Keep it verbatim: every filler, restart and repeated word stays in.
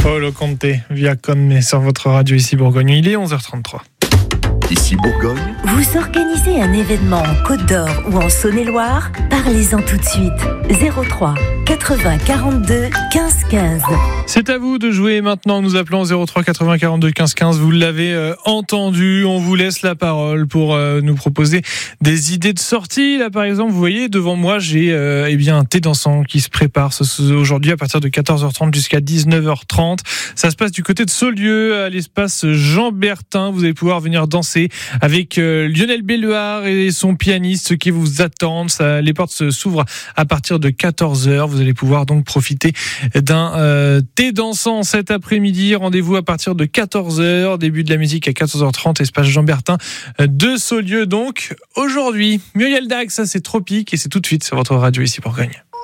Paolo Conte, via Conne sur votre radio ici Bourgogne. Il est onze heures trente-trois. Ici Bourgogne. Vous organisez un événement en Côte d'Or ou en Saône-et-Loire? Parlez-en tout de suite. zéro trois quatre-vingts quarante-deux quinze quinze. C'est à vous de jouer maintenant. Nous appelons zéro trois quatre-vingts quarante-deux quinze quinze. Vous l'avez euh, entendu. On vous laisse la parole pour euh, nous proposer des idées de sortie. Là, par exemple, vous voyez devant moi, j'ai euh, eh bien un thé dansant qui se prépare ce, ce, aujourd'hui à partir de quatorze heures trente jusqu'à dix-neuf heures trente. Ça se passe du côté de Saulieu, à l'espace Jean Bertin. Vous allez pouvoir venir danser avec euh, Lionel Belluard et son pianiste qui vous attendent. Ça, les portes se, s'ouvrent à partir de quatorze heures. Vous allez pouvoir donc profiter d'un euh, thé dansant cet après-midi. Rendez-vous à partir de quatorze heures. Début de la musique à quatorze heures trente. Espace Jean Bertin de Saulieu. Donc aujourd'hui, Muriel Dac, ça c'est Tropique et c'est tout de suite sur votre radio ici Bourgogne.